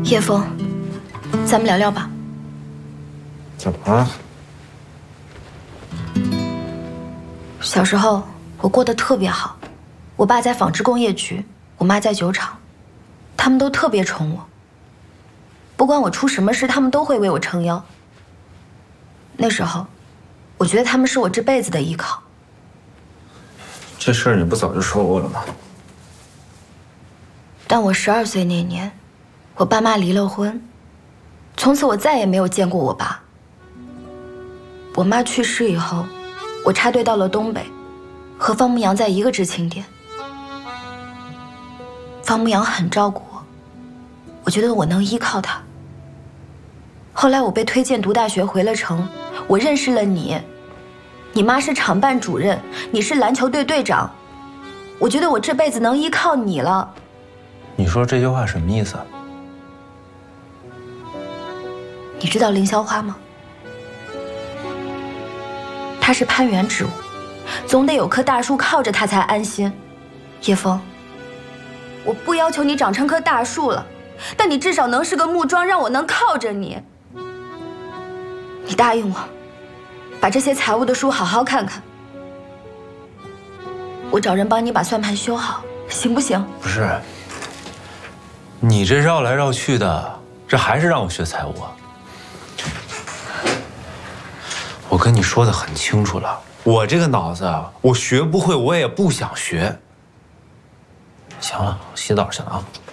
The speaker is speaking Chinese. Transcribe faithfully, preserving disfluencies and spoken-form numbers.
叶枫，咱们聊聊吧。 怎么了？ 小时候我过得特别好，我爸在纺织工业局，我妈在酒厂，他们都特别宠我。不管我出什么事，他们都会为我撑腰。那时候，我觉得他们是我这辈子的依靠。 这事儿你不早就说过了吗？ 但我十二岁那年，我爸妈离了婚，从此我再也没有见过我爸。我妈去世以后，我插队到了东北，和方牧阳在一个知青店。方牧阳很照顾我，我觉得我能依靠他。后来我被推荐读大学回了城，我认识了你，你妈是厂办主任，你是篮球队队长，我觉得我这辈子能依靠你了。 你说这句话什么意思？ 你知道凌霄花吗？它是攀援植物，总得有棵大树靠着它才安心。叶枫，我不要求你长成棵大树了，但你至少能是个木桩，让我能靠着你。你答应我，把这些财务的书好好看看，我找人帮你把算盘修好，行不行？ 不是，你这绕来绕去的，这还是让我学财务啊？我跟你说的很清楚了，我这个脑子啊，我学不会，我也不想学。行了，我洗澡去了啊。